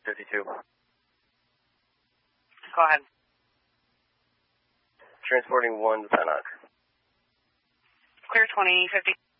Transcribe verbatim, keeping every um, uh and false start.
fifty-two. Go ahead. Transporting one to Sinai. Clear twenty, fifty.